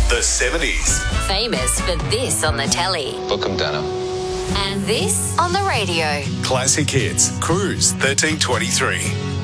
The 70s. Famous for this on the telly. Book 'em, Dano. And this on the radio. Classic hits. Cruise 1323.